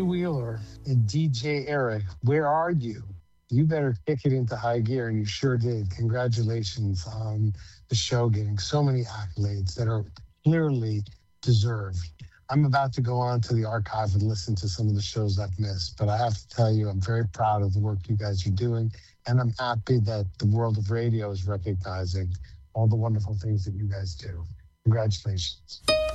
Wheeler and DJ Eric, where are you? You better kick it into high gear, and you sure did. Congratulations on the show getting so many accolades that are clearly deserved. I'm about to go on to the archive and listen to some of the shows I've missed, but I have to tell you, I'm very proud of the work you guys are doing, and I'm happy that the world of radio is recognizing all the wonderful things that you guys do. Congratulations.